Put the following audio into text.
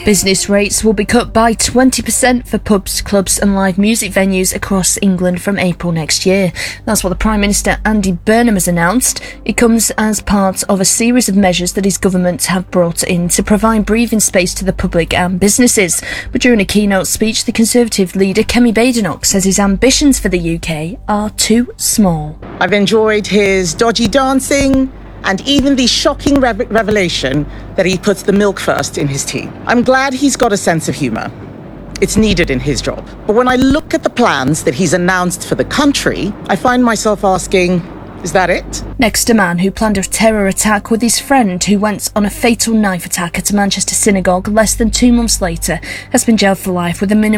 Business rates will be cut by 20% for pubs, clubs and live music venues across England from April next year. That's what the Prime Minister Andy Burnham has announced. It comes as part of a series of measures that his government have brought in to provide breathing space to the public and businesses. But during a keynote speech, the Conservative leader Kemi Badenoch says his ambitions for the UK are too small. I've enjoyed his dodgy dancing and even the shocking revelation that he puts the milk first in his tea. I'm glad he's got a sense of humour. It's needed in his job. But when I look at the plans that he's announced for the country, I find myself asking, is that it? Next, a man who planned a terror attack with his friend who went on a fatal knife attack at a Manchester synagogue less than 2 months later has been jailed for life with a minimum